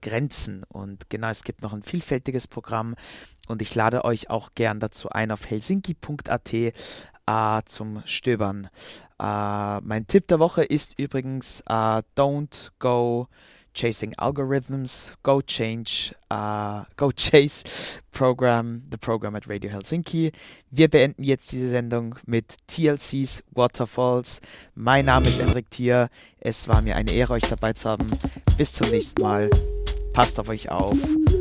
Grenzen. Und genau, es gibt noch ein vielfältiges Programm und ich lade euch auch gern dazu ein auf helsinki.at zum Stöbern. Mein Tipp der Woche ist übrigens Don't Go Chasing Algorithms, Go Chase the Program at Radio Helsinki. Wir beenden jetzt diese Sendung mit TLC's Waterfalls. Mein Name ist Enrik Thier. Es war mir eine Ehre, euch dabei zu haben. Bis zum nächsten Mal. Passt auf euch auf